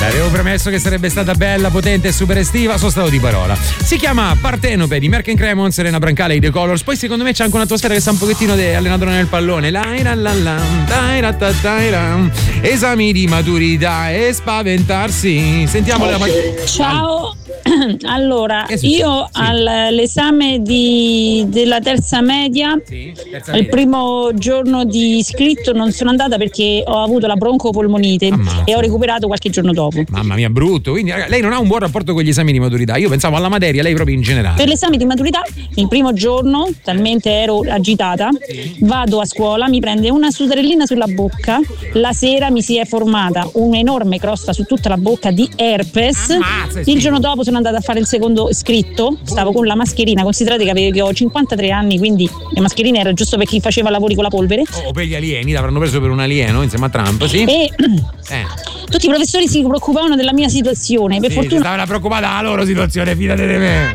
Avevo promesso che sarebbe stata bella, potente e super estiva, sono stato di parola. Si chiama Partenope di Merck & Cremon, Serena Brancale e The Colors. Poi secondo me c'è anche un'atmosfera che sa un pochettino di allenatore nel pallone. Esami di maturità e spaventarsi. Sentiamo la Ciao. Allora, io all'esame della terza media, al primo giorno di iscritto non sono andata perché ho avuto la broncopolmonite e ho recuperato qualche giorno dopo. Mamma mia, brutto. Quindi ragazzi, lei non ha un buon rapporto con gli esami di maturità. Io pensavo alla materia, lei proprio in generale. Per l'esame di maturità, il primo giorno, talmente ero agitata, vado a scuola, mi prende una sudarellina sulla bocca, la sera mi si è formata un'enorme crosta su tutta la bocca di herpes. Il giorno dopo sono andata a fare il secondo scritto, stavo con la mascherina, considerate che ho 53 anni, quindi le mascherine era giusto per chi faceva lavori con la polvere. O per gli alieni, l'avranno preso per un alieno insieme a Trump, sì. E tutti i professori si preoccupavano della mia situazione, per fortuna stavano preoccupata della loro situazione, fidate di me.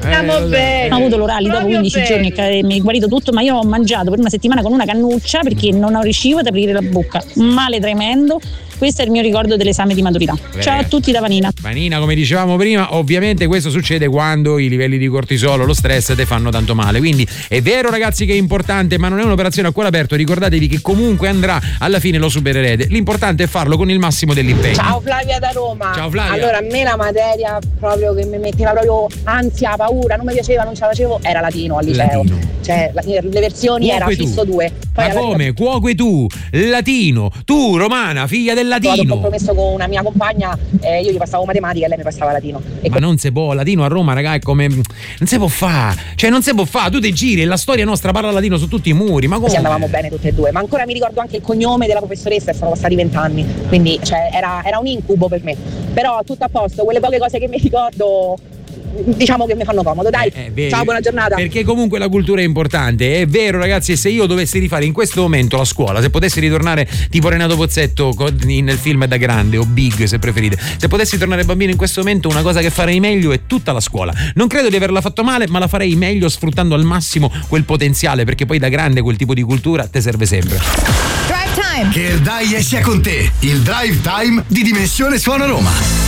Ho avuto l'orali dopo 15 giorni e mi è guarito tutto, ma io ho mangiato per una settimana con una cannuccia perché non riuscivo ad aprire la bocca, male tremendo. Questo è il mio ricordo dell'esame di maturità. Ciao a tutti da Vanina. Vanina, come dicevamo prima, ovviamente questo succede quando i livelli di cortisolo, lo stress te fanno tanto male. Quindi è vero ragazzi che è importante, ma non è un'operazione a cuore aperto. Ricordatevi che comunque andrà, alla fine lo supererete. L'importante è farlo con il massimo dell'impegno. Ciao Flavia da Roma. Ciao Flavia. Allora a me la materia proprio che mi metteva proprio ansia, paura, non mi piaceva, non ce la facevo, era latino al liceo. Cioè le versioni Cuoque era fisso 2. Ma come? Cuoque tu, latino, tu romana, figlia del latino. Ho compromesso con una mia compagna, io gli passavo matematica e lei mi passava latino. Ma non si può, latino a Roma, raga, è come. Non si può fare. Cioè, non si può fare. Tu ti giri e la storia nostra parla latino su tutti i muri. Ma come? Sì, andavamo bene tutte e due. Ma ancora mi ricordo anche il cognome della professoressa e sono passati 20 anni. Quindi, cioè, era un incubo per me. Però tutto a posto, quelle poche cose che mi ricordo. Diciamo che mi fanno comodo, dai. Ciao, buona giornata. Perché comunque la cultura è importante, è vero ragazzi. E se io dovessi rifare in questo momento la scuola, se potessi ritornare tipo Renato Pozzetto nel film Da Grande o Big se preferite, se potessi tornare bambino in questo momento, una cosa che farei meglio è tutta la scuola. Non credo di averla fatto male, ma la farei meglio sfruttando al massimo quel potenziale, perché poi da grande quel tipo di cultura te serve sempre. Drive Time. Che il dai sia con te, il Drive Time di Dimensione Suono Roma.